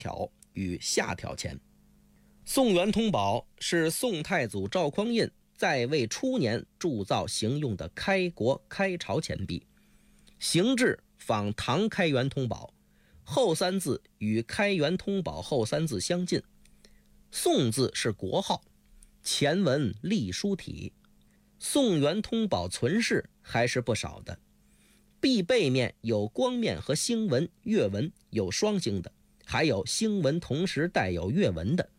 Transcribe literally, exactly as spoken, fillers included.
条与下条钱。宋元通宝是宋太祖赵匡胤在位初年铸造行用的开国开朝钱币，形制仿唐开元通宝，后三字与开元通宝后三字相近。宋字是国号，前文隶书体。宋元通宝存世还是不少的，币背面有光面和星纹、月纹，有双星的，还有星纹同时带有月纹的。